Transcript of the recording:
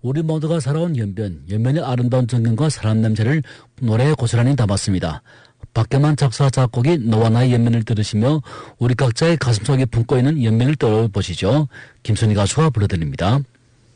우리 모두가 살아온 연변, 연변의 아름다운 전경과 사람 냄새를 노래에 고스란히 담았습니다. 박경만 작사 작곡이 너와 나의 연면을 들으시며 우리 각자의 가슴속에 품고 있는 연면을 떠올려보시죠. 김순희 가수가 불러드립니다.